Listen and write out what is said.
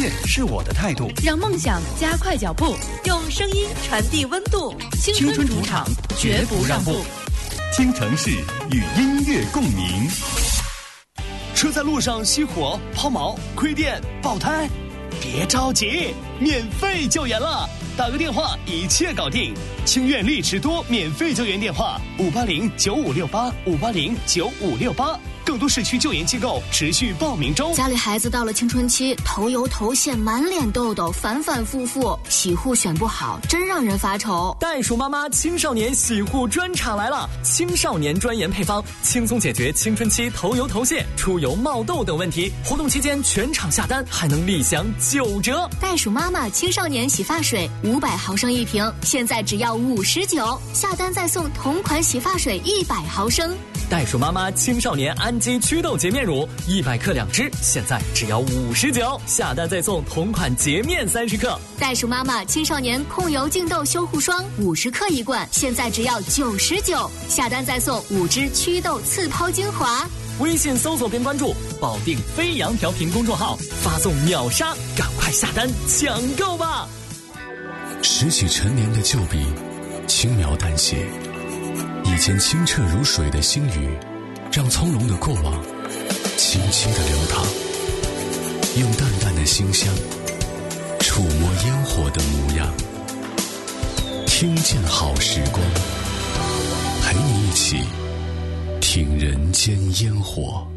是我的态度， 让梦想加快脚步，用声音传递温度。青春主场，绝不让步。 听城市与音乐共鸣。车在路上熄火、抛锚、亏电、爆胎，别着急，免费救援了，打个电话一切搞定。清苑丽驰多免费救援电话5809568，5809568。更多市区救援机构持续报名中。 家里孩子到了青春期，头油头屑，满脸痘痘，反反复复，洗护选不好，真让人发愁。 袋鼠妈妈青少年洗护专场来了，青少年专研配方，轻松解决青春期头油头屑、出油冒痘等问题。活动期间全场下单还能立享9折。 袋鼠妈妈青少年洗发水500毫升一瓶，现在只要59，下单再送同款洗发水100毫升。 袋鼠妈妈青少年氨基祛痘洁面乳100克2支，现在只要59，下单再送同款洁面30克。 袋鼠妈妈青少年控油净痘修护霜50克一罐，现在只要99，下单再送5支祛痘次抛精华。 微信搜索并关注保定飞扬调频公众号，发送秒杀，赶快下单抢购吧！ 拾起陈年的旧笔，轻描淡写，以前清澈如水的星宇，让从容的过往轻轻地流淌，用淡淡的馨香触摸烟火的模样，听见好时光，陪你一起听人间烟火。